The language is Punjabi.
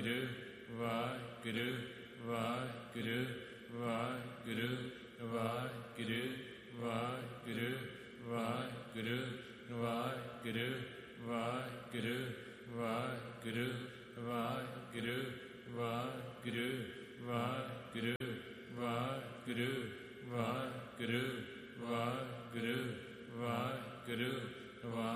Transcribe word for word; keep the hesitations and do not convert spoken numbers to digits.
ਵਾਹਿਗੁਰੂ ਵਾਹਿਗੁਰੂ ਵਾਹਿਗੁਰੂ ਵਾਹਿਗੁਰੂ ਵਾਹਿਗੁਰੂ ਵਾਹਿਗੁਰੂ ਵਾਹਿਗੁਰੂ ਵਾਹਿਗੁਰੂ ਵਾਹਿਗੁਰੂ ਵਾਹਿਗੁਰੂ ਵਾਹਿਗੁਰੂ ਵਾਹਿਗੁਰੂ ਵਾਹਿਗੁਰੂ ਵਾਹਿਗੁਰੂ ਵਾਹਿਗੁਰੂ ਵਾਹਿਗੁਰੂ ਵਾਹਿਗੁਰੂ ਵਾਹਿਗੁਰੂ ਵਾਹਿ